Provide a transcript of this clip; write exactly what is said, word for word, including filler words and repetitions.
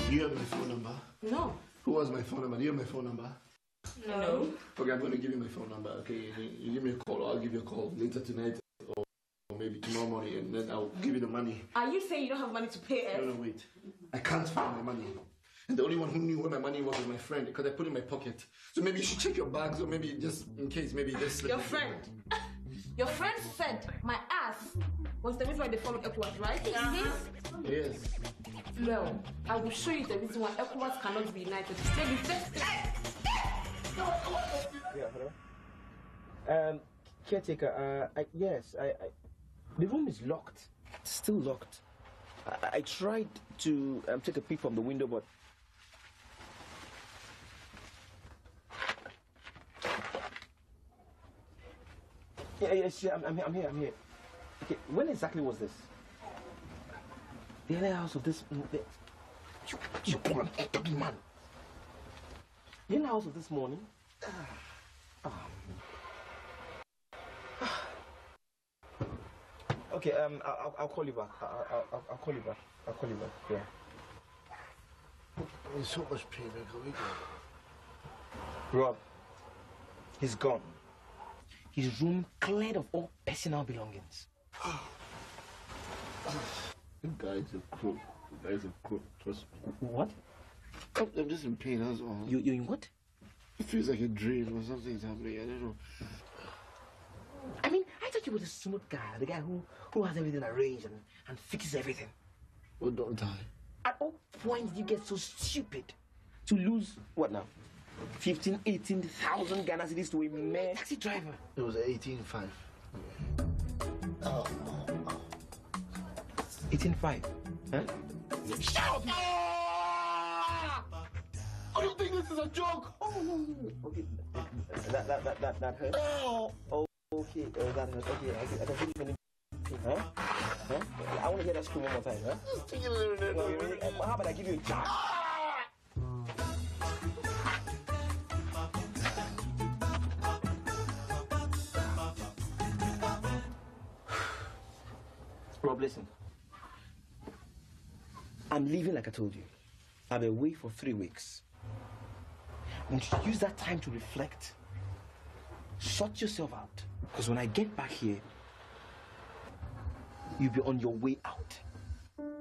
Do you have my phone number? No. Who has my phone number? Do you have my phone number? No. Okay, I'm going to give you my phone number. Okay, you, you give me a call. I'll give you a call later tonight or, or maybe tomorrow morning, and then I'll give you the money. Are you saying you don't have money to pay us? No, no, wait. I can't find my money. And the only one who knew where my money was was my friend, because I put it in my pocket. So maybe you should check your bags, or maybe just in case, maybe just slip. Your friend. Your friend said my ass was the reason why they followed ECOWAS, right? Uh-huh. Yes. Well, I will show you the reason why ECOWAS cannot be united. Yeah, hello? Um, caretaker, uh, I, yes, I, I, the room is locked. It's still locked. I, I tried to um, take a peek from the window, but... Yeah, yes, yeah, I'm, I'm here, I'm here, I'm here. Okay, when exactly was this? The early hours of this... The, you, you poor man. The early hours of this morning? Oh. Okay, um, I'll, I'll call you back. I'll, I'll, I'll call you back. I'll call you back, yeah. I'm in so much pain, I can't wait. Rob, he's gone. His room cleared of all personal belongings. The guy's a crook. The guy's a crook. Trust me. What? I'm, I'm just in pain, that's all. You, you in what? It feels like a dream or something's happening. I don't know. I mean, I thought you were the smooth guy, the guy who, who has everything arranged and, and fixes everything. Well, don't die. At what point did you get so stupid to lose, what now? fifteen, eighteen thousand Ghana cedis to a mere taxi driver? It was eighteen five. Oh, oh, oh. eighteen five? Huh? Shut up! Ah! I don't think this is a joke. Oh, no, no, no. Okay. That, that, that, that, that hurt? Oh. Oh, okay. Oh, that hurt. Okay, I, I can feel many. Huh? Huh? I want to hear that scream one more time, huh? Well, you really, how about I give you a jab? Rob, listen. I'm leaving like I told you. I'll be away for three weeks. I want you to use that time to reflect. Sort yourself out. Because when I get back here, you'll be on your way out.